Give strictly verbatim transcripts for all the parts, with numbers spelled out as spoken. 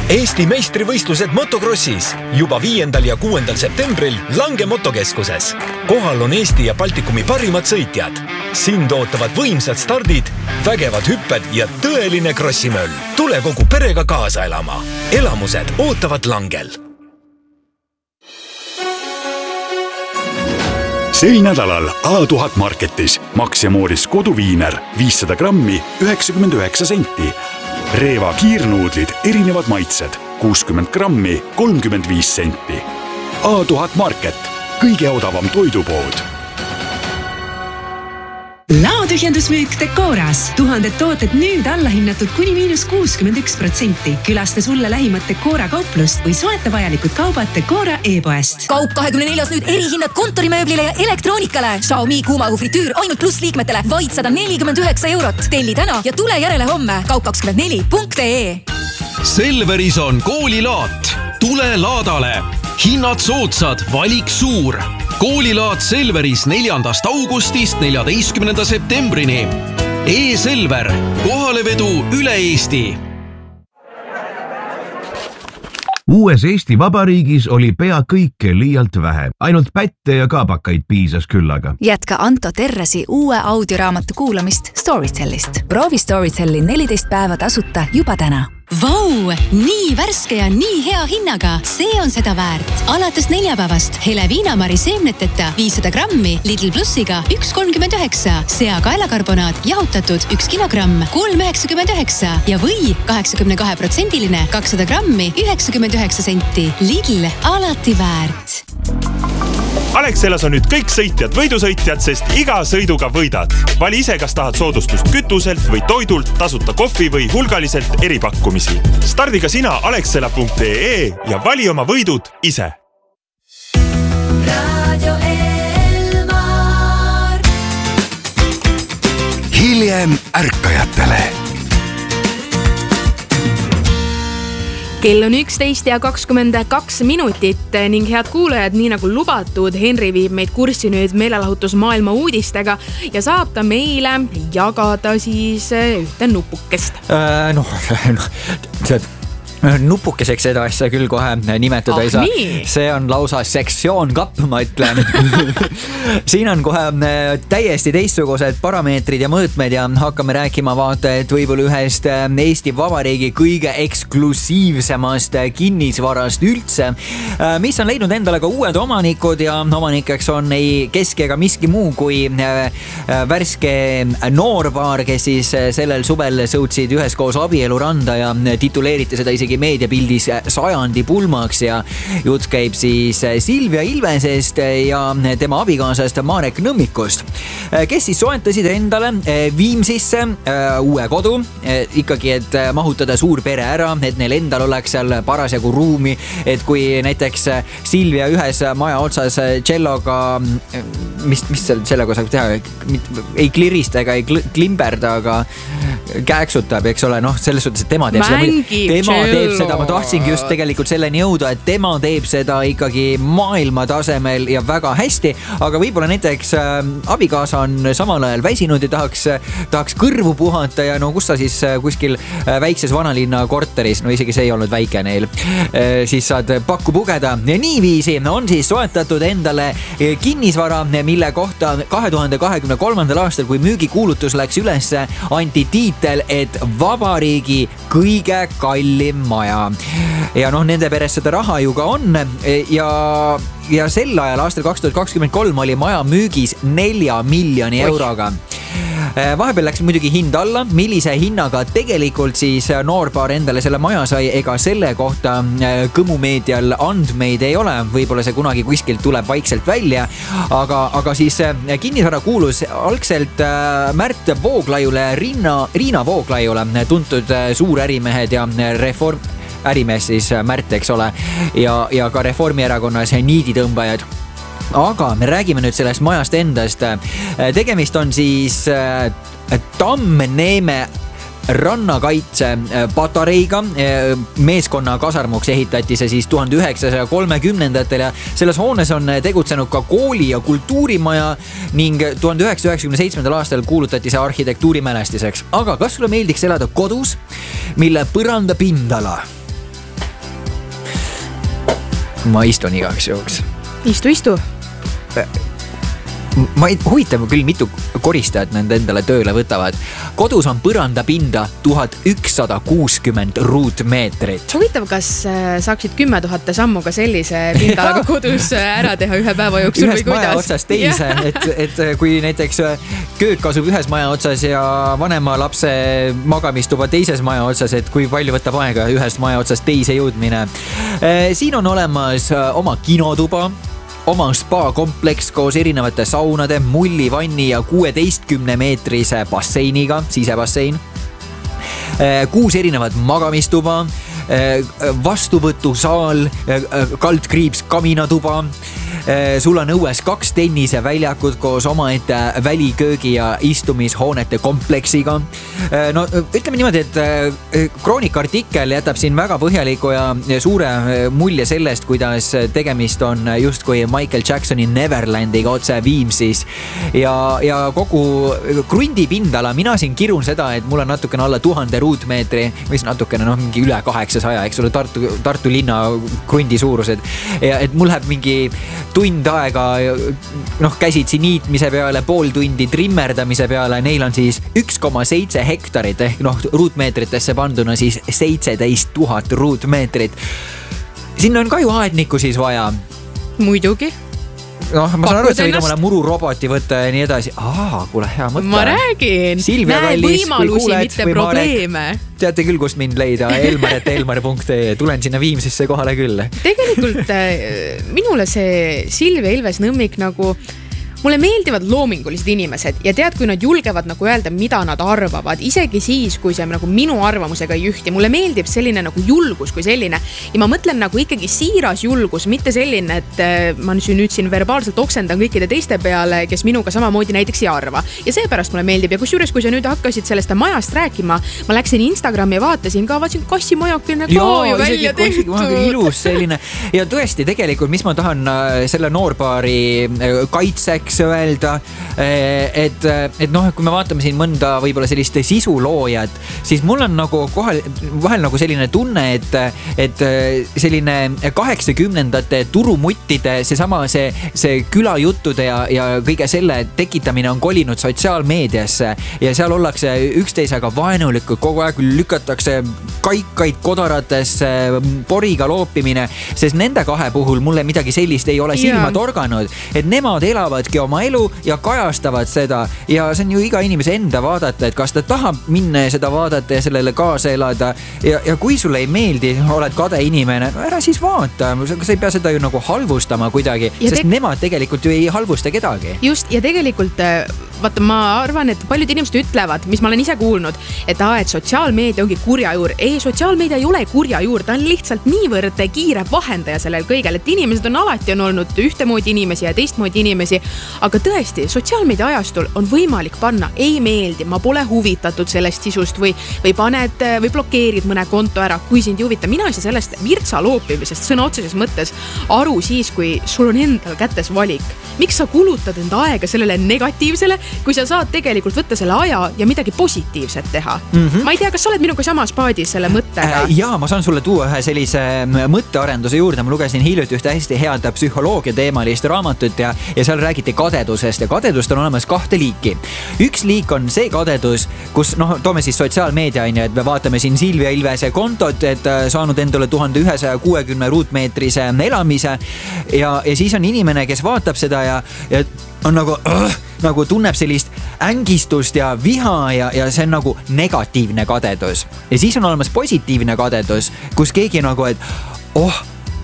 Eesti meistrivõistlused motokrossis juba viiendal ja kuuendal septembril Lange motokeskuses. Kohal on Eesti ja Baltikumi parimad sõitjad. Sind ootavad võimsad stardid, vägevad hüpped ja tõeline krossimöll. Tule kogu perega kaasa elama. Elamused ootavad Langel. Sel nädalal A tuhat Marketis Max ja Mooris koduviiner viissada grammi üheksakümmend üheksa senti. Reeva kiirnuudlid erinevad maitsed kuuskümmend grammi kolmkümmend viis senti. A tuhat Market, kõige odavam toidupood. Laotühjendusmüük Decoras. Tuhanded tooted nüüd allahinnatud kuni miinus kuuskümmend üks protsenti. Külasta sulle lähimat Decora kauplust või soeta vajalikud kaubad Decora e-poest. Kaup kahekümne neljas nüüd erihinnad kontorimööblile ja elektroonikale. Xiaomi kuumaõhufritüür ainult pluss liikmetele vaid sada nelikümmend üheksa eurot. Telli täna ja tule järele homme. Kaup kakskümmend neli punkt ee. Selveris on koolilaat. Tule laadale. Hinnad soodsad, valik suur. Koolilaat Selveris neljandast augustist neljateistkümnenda septembrini. E-Selver, kohalevedu üle Eesti. Uues Eesti Vabariigis oli pea kõike liialt vähe. Ainult pätte ja kaabakaid piisas küllaga. Jätka Anto Terrasi uue audioraamatu kuulamist Storytellist. Proovi Storytelli neliteist päeva tasuta juba täna. Vau, nii värske ja nii hea hinnaga. See on seda väärt. Alates neljapäevast hele viinamari seemneteta viissada grammi Lidl Plussiga üks kolmkümmend üheksa. Sea kaelakarbonaat jahutatud üks kilogramm kolm üheksakümmend üheksa ja või kaheksakümne kahe protsendiline kakssada grammi üheksakümmend üheksa senti. Lidl alati väärt. Alexelas on nüüd kõik sõitjad võidusõitjad, sest iga sõiduga võidad. Vali ise, kas tahad soodustust kütuselt või toidult, tasuta kohvi või hulgaliselt eripakkumisi. Stardiga sina alexela punkt ee ja vali oma võidud ise. Radio Elmar. Hiljem ärkajatele. Kell on üksteist ja kakskümmend kaks minutit ning head kuulajad, nii nagu lubatud, Henri viib meid kurssi nüüd meelelahutusmaailma uudistega ja saab ta meile jagada siis ühte nupukest. Äh, noh, noh, tead, nupukeseks seda asja küll kohe nimetada ah, ei saa. Nii. See on lausa sektsioon kapp, ma ütlen. Siin on kohe täiesti teistsugused parameetrid ja mõõtmed ja hakkame rääkima vaata, et võib-olla ühest Eesti Vabariigi kõige eksklusiivsemast kinnisvarast üldse, mis on leidnud endale ka uued omanikud ja omanikeks on ei kesk ega miski muu kui värske noorpaar, kes siis sellel suvel sõutsid üheskoos abieluranda ja tituleeriti seda isegi meediapildis sajandi pulmaks ja jutt käib siis Silvia Ilvesest ja tema abikaasast Marek Nõmmikust, kes siis soetasid endale Viimsisse uue kodu, ikkagi, et mahutada suur pere ära, et neil endal oleks seal parasjagu ruumi, et kui näiteks Silvia ühes maja otsas celloga, mis, mis sellega saab teha, ei klirista ega ei klimberda, aga käeksutab, eks ole, noh, selles suhtes, et tema teeb Mängib seda, tema cello. teeb seda, ma tahtsingi just tegelikult selleni jõuda, et tema teeb seda ikkagi maailma tasemel ja väga hästi, aga võib-olla näiteks äh, abikaasa on samal ajal väsinud ja tahaks, tahaks kõrvu puhata ja no kus sa siis äh, kuskil äh, väikses vanalinna korteris, no isegi see ei olnud väike neil, äh, siis saad pakku pugeda ja niiviisi on siis soetatud endale kinnisvara, mille kohta kahe tuhande kahekümne kolmandal aastal, kui müügikuulutus läks üles, anti tiitel, et vabariigi kõige kallim maja. Ja noh, nende peres seda raha ju ka on ja, ja sel ajal aastal kaks tuhat kakskümmend kolm oli maja müügis nelja miljoni euroga. Vahepeal läks muidugi hind alla, millise hinnaga tegelikult siis noorpaar endale selle maja sai, ega selle kohta kõmumeedial andmeid ei ole, võib-olla see kunagi kuskilt tuleb vaikselt välja, aga, aga siis kinnisvara kuulus algselt Märt Vooglaiule, Riina, Riina Vooglaiule, tuntud suurärimehed ja reform, ärimees siis Märt, eks ole, ja, ja ka Reformierakonnas niiditõmbajad. Aga me räägime nüüd sellest majast endast. Tegemist on siis Tamm-Neeme rannakaitse patareiga. Meeskonna kasarmuks ehitati see siis tuhande üheksasaja kolmekümnendatel ja selles hoones on tegutsenud ka kooli ja kultuurimaja ning tuhande üheksasaja üheksakümne seitsmendal aastal kuulutati see arhitektuurimälestiseks. Aga kas sulle meeldiks elada kodus, mille põranda pindala ma istun igaks juhuks. Istu, istu. Ma ei huvitav küll, mitu koristajat nende endale tööle võtavad. Kodus on põrandapinda tuhat ükssada kuuskümmend ruutmeetrit. Huvitav, kas saaksid kümme tuhat sammu ka sellise pindalaga kodus ära teha ühe päeva jooksul või kuidas? Ühest maja otsast teise, et, et kui näiteks köök asub ühes maja otsas ja vanema lapse magamistuba teises maja otsas, et kui palju võtab aega ühest maja otsast teise jõudmine. Siin on olemas oma kinotuba, oma spa-kompleks koos erinevate saunade, mullivanni ja kuueteistkümne meetrise basseiniga, sisebassein. Kuus erinevat magamistuba, vastuvõtusaal, kaldkriips kaminatuba. Sul on õues kaks tenniseväljakut koos omaette väliköögi ja istumishoonete kompleksiga. No ütleme niimoodi, et Kroonika artikkel jätab siin väga põhjaliku ja suure mulje sellest, kuidas tegemist on justkui Michael Jacksoni Neverlandiga otse Viimsis. Ja, ja kogu krundi pindala, mina siin kirun seda, et mul on natukene alla tuhande ruutmeetri, mis natukene noh, mingi üle kaheksasaja, eks ole, Tartu, Tartu linna krundi suurused. Ja et mul läheb mingi tund aega noh, käsitsi niitmise peale, pool tundi trimmerdamise peale, neil on siis üks koma seitse hektarit ehk noh, ruutmeetritesse panduna siis seitseteist tuhat ruutmeetrit. Sinna on ka ju aednikku siis vaja. Muidugi. noh, ma saan aru, et sa võid omale mururoboti võtta ja nii edasi. Aa, kuule, hea mõte. Ma räägin. Näe võimalusi, mitte probleeme. Teate küll, kust mind leida. Elmar et elmar punkt ee. Tulen sinna Viimsisse kohale küll. Tegelikult minule see Silvia Ilves Nõmmik nagu... Mulle meeldivad loomingulised inimesed ja tead, kui nad julgevad nagu öelda, mida nad arvavad, isegi siis, kui see nagu minu arvamusega ei ühti. Mulle meeldib selline nagu julgus kui selline ja ma mõtlen nagu ikkagi siiras julgus, mitte selline, et ma nüüd siin verbaalselt oksendan kõikide teiste peale, kes minuga samamoodi näiteks ei arva. Ja seepärast mulle meeldib ja kusjuures, kui sa nüüd hakkasid sellest majast rääkima, ma läksin Instagrami ja vaatasin ka, vaatasin kassimajakene ka ju välja tehtud. Ilus selline ja tõesti tegelikult, mis ma tahan selle noorpaari kaitseks öelda, et, et noh, kui me vaatame siin mõnda võib-olla sellist sisuloojat, siis mul on nagu kohal, vahel nagu selline tunne, et, et selline kaheksakümnendate turumuttide, see sama, see, see külajuttude ja, ja kõige selle tekitamine on kolinud sotsiaalmeediasse ja seal ollakse üksteisega vaenulikud, kogu aeg lükatakse kaikaid kodaratesse, poriga loopimine, sest nende kahe puhul mulle midagi sellist ei ole silma torganud, et nemad elavadki oma elu ja kajastavad seda ja see on ju iga inimese enda vaadata, et kas ta tahab minna ja seda vaadata ja sellele kaasa elada ja, ja kui sulle ei meeldi, oled kade inimene, no ära siis vaata, sa ei pea seda ju nagu halvustama kuidagi, ja sest te... nemad tegelikult ju ei halvusta kedagi. Just, ja tegelikult vaata, ma arvan, et paljud inimesed ütlevad, mis ma olen ise kuulnud, et, aa, et sotsiaalmeedia ongi kurja juur. Ei, sotsiaalmeedia ei ole kurja juur, ta on lihtsalt niivõrd kiire vahendaja sellel kõigel, et inimesed on alati on olnud ühtemoodi inimesi ja teistmoodi inimesi, aga tõesti, sotsiaalmeedia ajastul on võimalik panna, ei meeldi, ma pole huvitatud sellest sisust või, või paned või blokeerid mõne konto ära, kui sind ei huvita. Mina ei saa sellest virtsa loopimisest sõna otseses mõttes aru siis, kui sul on endal kätes valik. Miks sa kulutad enda aega sellele negatiivsele, kui sa saad tegelikult võtta selle aja ja midagi positiivset teha? Mm-hmm. Ma ei tea, kas sa oled minuga samas paadis selle mõttega? Äh, jaa, ma saan sulle tuua ühe sellise mõttearenduse juurde. Ma lugesin hiljuti ühte hästi head psühholoogia teemalist raamatut ja, ja seal räägiti kadedusest ja kadedust on olemas kahte liiki. Üks liik on see kadedus, kus noh, toome siis sotsiaalmeedia, et me vaatame siin Silvia Ilvese kontot, et saanud endale tuhande ühesaja kuuekümne ruutmeetrise elamise ja, ja siis on inimene, kes vaatab seda ja, ja on nagu, uh, nagu tunneb sellist ängistust ja viha ja, ja see on nagu negatiivne kadedus. Ja siis on olemas positiivne kadedus, kus keegi nagu, et oh,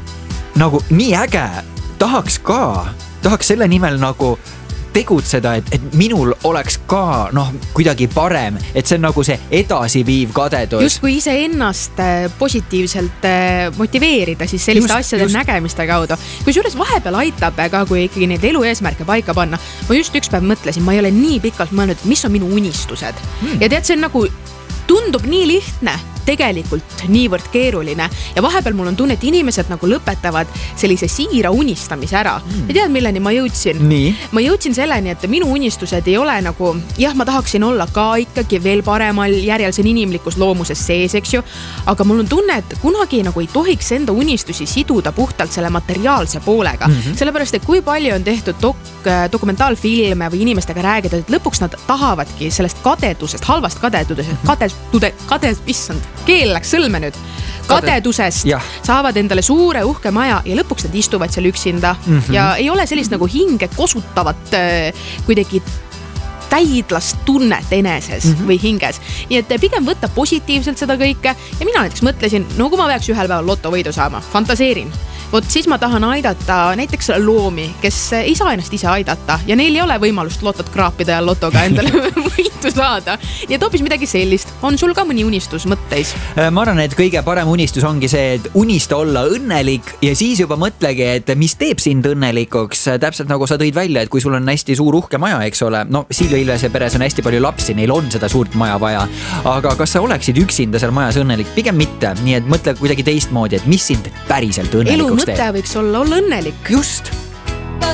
nagu nii äge, tahaks ka, tahaks selle nimel nagu tegutseda, et, et minul oleks ka noh, kuidagi parem, et see on nagu see edasiviiv kadedus. Just kui ise ennast positiivselt motiveerida siis selliste just, asjade just. Nägemiste kaudu. Kui juures vahepeal aitab ka, kui ikkagi neid elu eesmärke paika panna. Ma just üks päev mõtlesin, ma ei ole nii pikalt mõelnud, et mis on minu unistused. Hmm. Ja tead, see on nagu, tundub nii lihtne, tegelikult niivõrd keeruline ja vahepeal mul on tunne, et inimesed nagu lõpetavad sellise siira unistamise ära. Mm. Ja tead, milleni ma jõudsin? Nii? Ma jõudsin selleni, et minu unistused ei ole nagu, jah, ma tahaksin olla ka ikkagi veel paremal järjel siin inimlikus loomuses sees, eks ju, aga mul on tunne, et kunagi nagu ei tohiks enda unistusi siduda puhtalt selle materiaalse poolega. Mm-hmm. Sellepärast, et kui palju on tehtud dok- dokumentaalfilme või inimestega räägida, et lõpuks nad tahavadki sellest kadedusest, halvast kadedusest, kadestude, kades, issand, keel läks sõlme nüüd, kadedusest ja. Saavad endale suure uhke maja ja lõpuks nad istuvad seal üksinda mm-hmm. ja ei ole sellist nagu hinge kosutavat äh, kuidagi täidlast tunnet eneses mm-hmm. või hinges. Nii et pigem võtta positiivselt seda kõike ja mina näiteks mõtlesin, no kui ma peaks ühel päeval lotovõidu saama, fantaseerin. Vot siis ma tahan aidata näiteks loomi, kes ei saa ennast ise aidata ja neil ei ole võimalust lotot kraapida ja lotoga endale võitu saada. Nii et hoopis midagi sellist. On sul ka mõni unistus mõtteis? Ma arvan, et kõige parem unistus ongi see, et unista olla õnnelik ja siis juba mõtlegi, et mis teeb sind õnnelikuks. Täpselt nagu sa tõid välja, et kui sul on hästi suur uhke maja, eks ole, no Silvia Ilvese peres on hästi palju lapsi, neil on seda suurt maja vaja. Aga kas sa oleksid üksinda seal majas õnnelik? Pigem mitte. Nii et mõtle kuidagi teistmoodi, et mis sind päriselt õnnelikuks mõte võiks olla olla õnnelik. Just.